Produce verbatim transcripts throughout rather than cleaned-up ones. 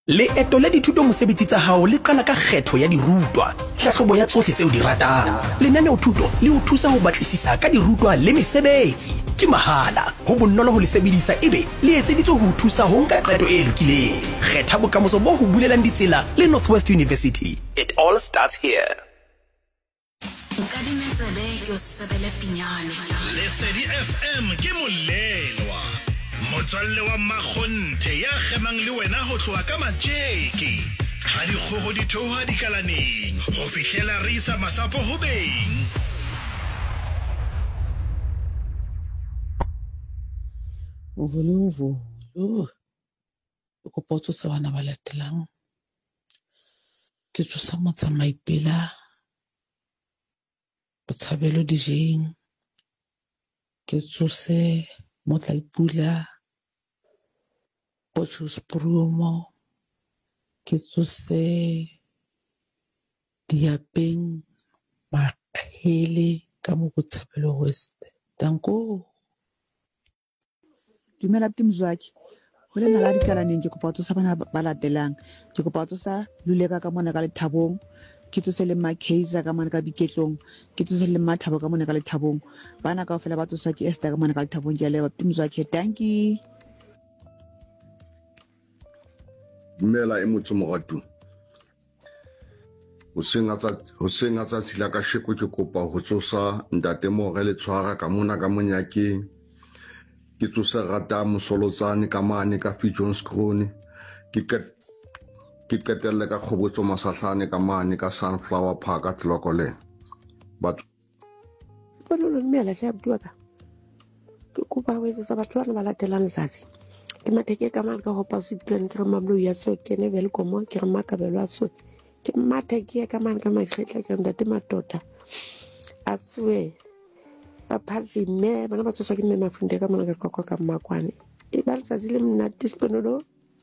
Leeto la dithuto mosebetsi tsa hao le qala ka kgetho ya dirutwa. Hlahlobo ya tsohle tseo di ratang. Lenaneo thuto le o thusa ho batlisisa ka dirutwa le mesebetsi. Ke mahala, ho bonolo ho le sebedisa ebe le etseditswe ho thusa ho nka qeto e lokileng. Kgetha bokamoso bo ho bulelang ditsela le Northwest University. It all starts here. Lesedi F M ke molelwa. Motswalle wa Makgonthe ya kgemang le wena ho tloha ka matjeke. Ha di kgoho di theoha dikalaneng. Ho fihlela re isa masapo ho beng. Uvulu uvulu. Ke potso sa bana ba latelang. Ke tsosa motsamai pela. Botshabelo dijeng. Ke tsose motla ipula. Pochus prumo. Ke tsose diapeng makhele ka mo Botshabelo West. Danko. Dumela Timzwaki. Ho le nala dikalaneng ke kopa tsosa bana ba latelang. Ke kopa tsosa Luleka ka mona ka Lethabong. Ke tsose le Makaiza ka mona ka Biketlong. Ke tsose le Mathabo ka mona ka Lethabong. Bana kaofela ba tsosa ke Esther ka mona ka Lethabong. Ke a leba Timzwaki. Thank you. Dumela e motho moratu. Ho senga tsa ho senga tsa tshila ka sheko ke kopa ho tsosa ntate mo re le tshwara ka mona ka monyakeng. Ke tsosa rata mosolotsane ka mane ka Fijohns Kroon. Ke ke ke ketelle ka Khobotso Masahlane ka mane ka Sunflower Park ka Tlokole. But Pololo mmela hle abdua ka. Ke kopa ho etsetsa batho bana ba latelang letsatsi. Ke matheke ka mane ka hopa se plan ke re mamlo ya so ke ne welcome ke re makabelo a so. Ke matheke ka mane ka makgetla ke ntate matota. A tswe ba phatsi me bana ba tsosa ke me mafunde ka mona ka kokwa ka makwane. E ba letsatsi le mna disponolo.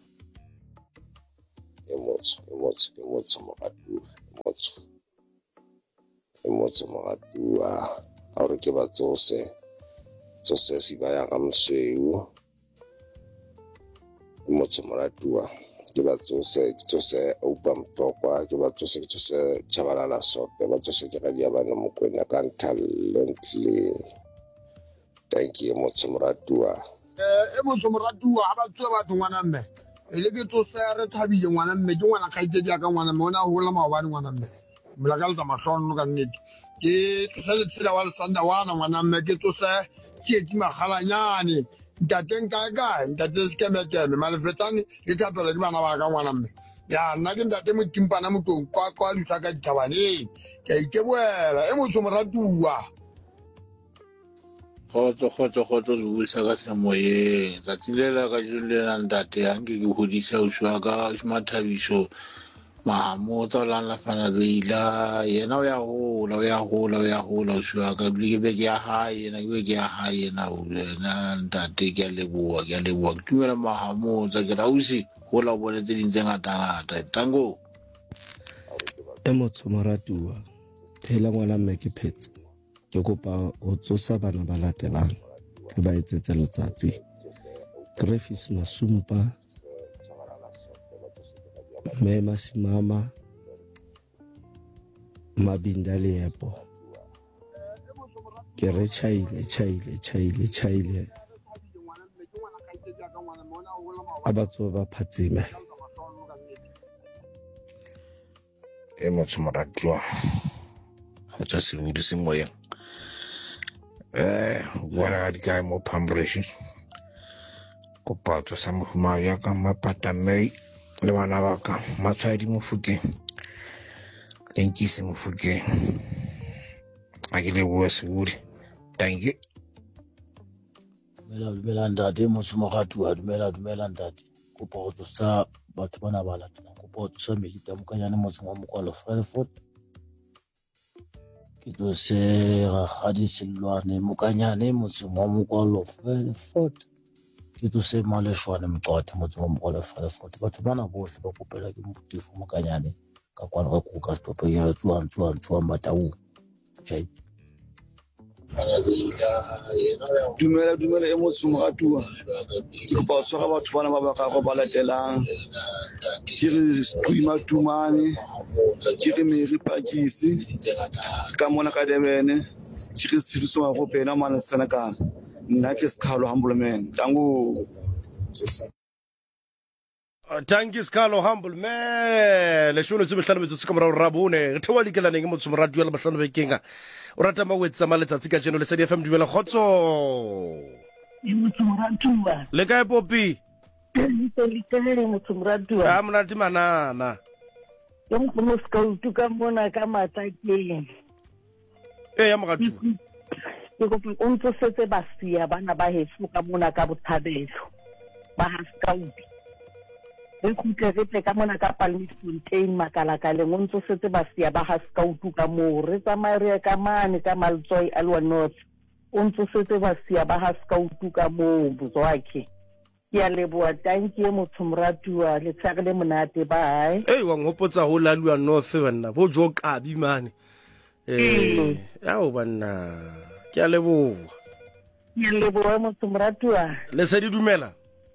Emotso, emotso, emotso moratu, emotso. Emotso moratu a ha re ke ba tsose. Tsose si ba ya ga msweu. Emotso moratu a ke ba tsose, ke tsose upa mtokwa, ke ba tsose, ke tsose Chabalala sope, ba tsose ke ga dia bana Mokwena ka talently. Thank you emotso moratu a. Eh emotso moratu a ba tswe batho ngwana mme. Ele ke tsose re thabile ngwana mme ke ngwana khaite dia ka ngwana mme ona ho la maobane ngwana mme. Molakala tsa mahlono ka nnete. Ke tsose le tsela wa Sanda wana ngwana mme ke tsose Tsietsi Makgalanyane. Ntateng ka ka ntate skemekeme malefetsane le thapelo ke bana ba ka ngwana mme. Ya nna ke ntate motimpana motong kwa kwa lusa ka dithabaneng. Ke iteboela e motho moratua. Khotso khotso khotso le buisa ka semoyeng tsa tsilela ka julela ntate ha nke ke hodisa o shwa ka Mathabiso Mahamo tsa lana fana beila yena o ya hola o ya hola o ya hola o shwa ka bile ke ya hae na ke ke ya hae na o na ntate ke le bua ke le bua ke tumela Mahamo tsa ke rausi hola bone tse dintse ngata ngata tango e motho moratua phela ngwana mme ke phetse ke kopa o tsosa bana ba latelang ke ba etsetse letsatsi Grefis Masumpa me Masimama Mabinda Leepo ke re chaile chaile chaile chaile abatso ba phatsime E motho moratua ha tsa se budu se moya. Eh wala di ka mo pambreshi ko patso sa mohuma ya ka mapata mai le bana ba ka matshwadi Mofokeng lenkise Mofokeng a ke le bua se budi thank you. Dumela dumela ntate motho moratua dumela dumela ntate kopa go tsosa batho bana ba latelang kopa go tsosa Melita Mokanyane motseng wa Mokwalo Frankfurt. Ke tsose Rakgadi Silwane Mokanyane motseng wa Mokwalo Frankfurt. Ke tsose Maleshwane Mqwatha motseng wa Mokwalo Frankfurt. Batho bana bohle ba kopela ke Motifo Mokanyane ka kwana ka go ka stopo ya tsuang tsuang tsuang batau. Okay. dumela dumela e motho moratuwa ke kopa go tshwara batho bana ba ba gago ba latelang ke re streama tumane ke re Mary Pakisi ka mona ka Durban ke re Sediso wa go pena mana Senekal nna ke Sikhalo Humble Man tango Thank you, Scalo Humble Man. Le shono tse behlano metso ka morao rabone. Re thewa dikela neng motho moratuwa le bahlano be kenga. O rata ma wetsa maletsa ka jeno le Lesedi F M dumela khotso. E motho moratuwa. Le kae Popi? Le le tele motho moratuwa. Ah monate manana. Yo mo ska utuka mona ka matakeng. Eh ya moratuwa. Ke go ntse setse basia bana ba hefu ka mona ka bothabelo. Ba ha scout. Re khutletse ka mona ka Palm Fontaine makalakale mo ntse setse basia ba ha scout ka mo re tsamaya re ka mane ka Maltsoi Alwa North o ntse setse basia ba ha scout ka mo bozwakhe ke a leboa thank you motho moratuwa le tsagile monate bye eh wa ngopotsa ho Alwa North bana bo jo qabi mane eh ya o bana ke a leboa ke a leboa motho moratuwa le se di dumela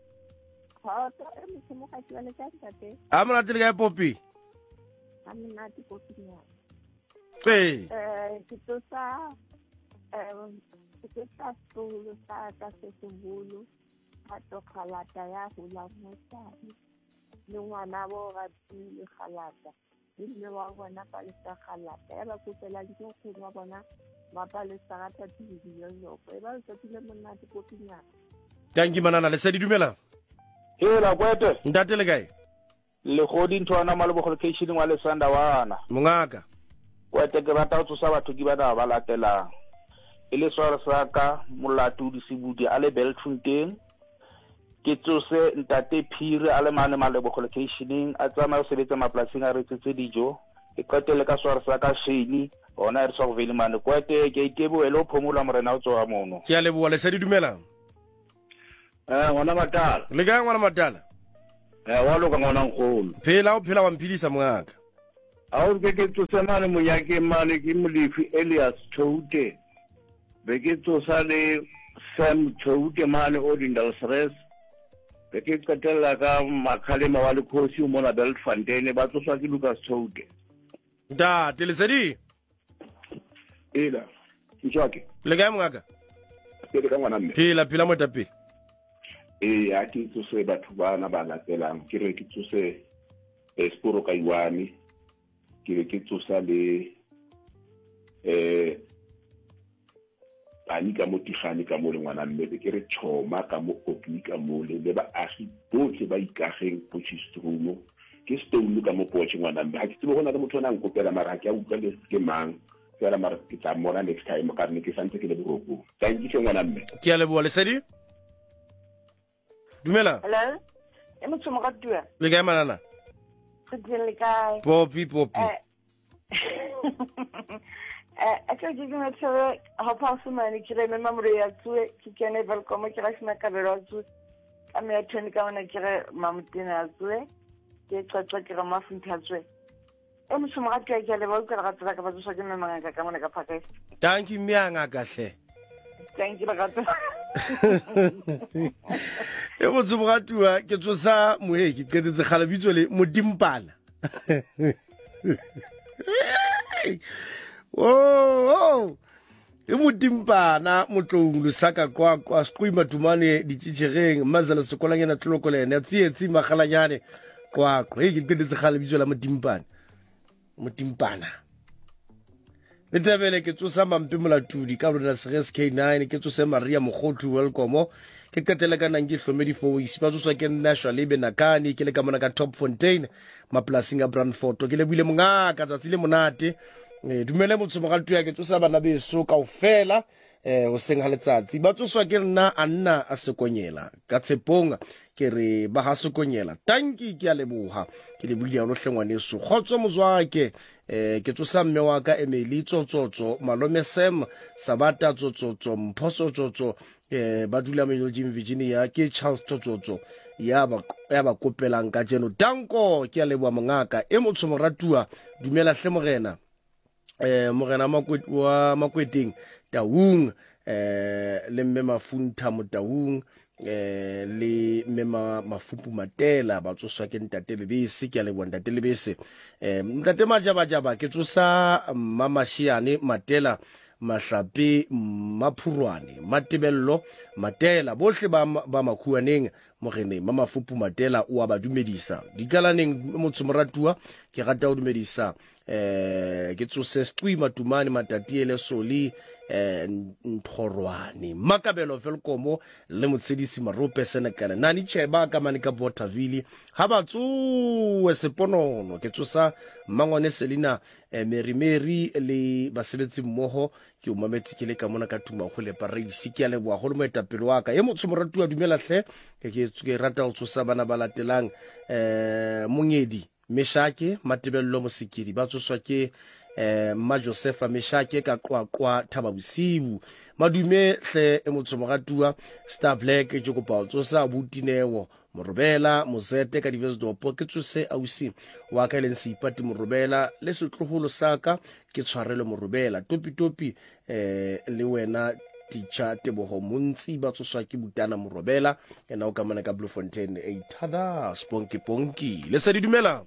a monate le kae Popi? A monate Popi ya. Eh. Eh, ke tsosa eh ke tsa solo sa ka Sesebulu ha to khalata ya hula motsa. Le ngwana bo ga tsile khalata. Le wa bona pa le sa khalata. Ya ba kopela di go wa bona ba pa le sa rata didio yo. E ba se tile monate Popi ya. Thank you manana le se di dumela. Hela kwete ndate le kae le godi ntwana malebo location wa le sanda wana mongaka kwete ke rata go tsosa batho ke bana ba latelang ile swara saka molatu di sibudi ale Beltfontein ke tsose ntate Phiri ale mane malebo location a tsama go sebetsa maplasing a retsetse dijo e kwetele ka swara saka Sheni ona re so vele mane kwete ke itebo ele o phomola morena o tsoa mono ke a leboa le se di dumela. Eh ngwana matala. Le ga ngwana matala. Eh wa lo ka ngwana nkgolo. Phela o phela wa mphilisa mongaka. A o ke ke tsosa mane monyake mane ke Molifi Elias Thoute. Be ke tsosa le Sam Thoute mane o Dindalsres. Be ke katela ka makhalema wa le khosi o mona Beltfontein ba tsosa ke Lucas Thoute. Da te le sedi. Ela. Tshwake. Le ga mongaka. Ke le ka ngwana mme. Phela phela mo tapile. Eh a ke tsose batho bana ba latelang ke re ke tsose esporo ka iwani ke re ke tsosa le eh ani ka motigane ka mo le ngwana mme ke re tshoma ka mo Opi ka mo le le ba agi botlhe ba ikageng Potchefstroom ke stone ka mo Potche ngwana mme a ke tsebo gona le motho nang kopela mara ke a utlwa le ke mang fela mara ke tla mona next time ka rene ke santse ke le boroko thank you ngwana mme ke a leboa le sedi dumela. Hello. E motho mo ratwa. Le kae manana? Ke le kae? Popi Popi. Eh. Eh, a ke ke me tsere ha pa se mane ke re mema mure ya tswe ke kene welcome ke ra sina ka bero tswe. A me tshweni ka ona ke re mamutina tswe. Ke tsatsa ke ra mafunta tswe. E motho mo ratwa ke le ba ka ra tsaka ba tswa ke mema ngaka ka mona ka phaka. Thank you mianga kahle. Thank you rata. E mo tsumogatuwa ke tsosa moe ke qetetse khalabitso le modimpana. Oh, e modimpana motlong lusaka kwa kwa sqwima tumane ditshitshegeng mazala sekolanyana tlokolene ya tsietsi magalanyane kwa kwa ke qetetse khalabitso la modimpana. Modimpana. Le tabele ke tsosa mampe molatudi ka lona Seres K nine ke tsose Maria Mogothu welcome ke katela ka nang ke hlomedi fo isipa tsoswa ke National Libe Nakani ke le ka mona ka Top Fontaine maplasing a Brandfort ke le buile mongaka tsa tsile monate eh dumele motho mo galtu ya ke tsosa bana beso ka ofela eh o seng ha letsatsi ba tsoswa ke nna a nna a sekonyela ka tsheponga ke re ba ha sekonyela tanki ke a leboha ke le buile lo hlengwane so khotso mozwake eh ke tsosa mme wa ka Emily Tsotsotso Malome Sam Sabata Tsotsotso Mphoso Tsotso eh ba dula mo Virginia ke Charles Tsotsotso ya ba ya ba kopelang ka jeno tanko ke a leboa mongaka e motho moratuwa dumela hle morena eh morena wa makweting Taung eh le mme Mafunta mo Taung eh le mema Mafupu Matela ba tsoswa ke ntate Lebese ke le bontate Lebese eh ntate Majabajaba ke tsosa Mama Shiane Matela Mahlapi Mapurwane Matebello Matela bohle ba ba makhuaneng mo rene Mama Mafupu Matela o a ba dumedisa dikalaneng motsomratua ke rata o dumedisa eh ke tsose Stui Matumane Matatiele Soli eh Nthorwane Makabelo Velkomo le motsedisi Marope Senekale nani cheba ka manika Botaville ha ba tsu seponono ke tsosa Mangwane Selina eh, Mary Mary le basebetsi mmoho ke o mametse ke le ka mona ka tuma go le Paris ke le bua go le moetapele wa ka e motsomoratu a dumela hle ke ke rata o tsosa bana ba latelang eh Mongedi Meshake Matebello Mosikiri ba tsoswa ke eh Ma Josefa Meshake ka qwaqwa Thaba Bosibu madume hle e motsomoratu Star Black ke go pa tsosa Butinewo Morobela Mozete ka Divisodopo ke tsose ausi wa ka le nsipati Morobela le setloholo saka ke tshwarele Morobela topi topi eh le wena teacher Teboho Montsi ba tsoswa ke Butana Morobela ena o ka mana ka Bloemfontein e thada sponky ponky le se di dumela.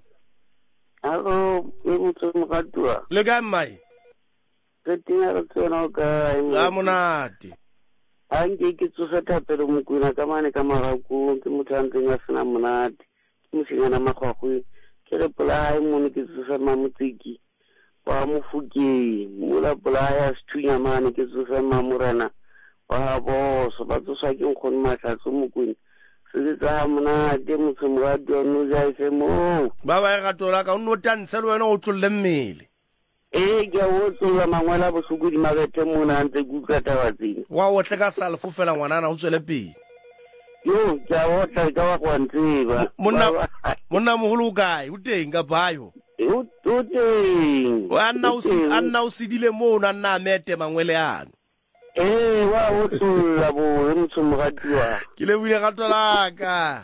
Hello, e motsomoratu le ga mai ke tina re tsena ka ga monate ange ke tsosa thapelo Mokwena ka mane ka Marako ke motho a ntseng a sena monate ke moshanyana magwagwe ke re pola hae mone ke tsosa Mamotsiki wa Mofokeng mola pola ya Sethunya mane ke tsosa Mamorena wa Boso ba tsosa ke nkgone Mahlatso Mokwena se tsa monate motsomoratu no ja se mo ba ba ga tola ka no tantshe le wena o tlolle mmele eh ke o tlola mangwela bosukudi mabete mona ntse kuka tabatsing wa o tle ka sala fofela ngwanana o tswele pele yo ja o tla ka wa kwantseba monna monna moholo kae o teng ka bayo o o teng wa nna o si anna o sidile mo na nna mete mangwele ana eh wa o tlola bo motsomoratu wa ke le buile ga tolaka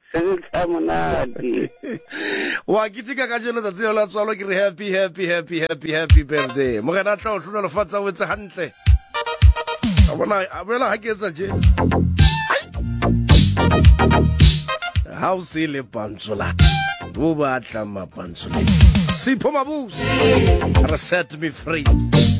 wa kitika ka jeno tsa tseo la tswalo ke re happy happy happy happy happy birthday mo gena tla o hlona le fatsa o etsa hantle a bona a bela ha ke etsa je ha o se le pantsola bo ba tla mapantsola sipho mabusi set me free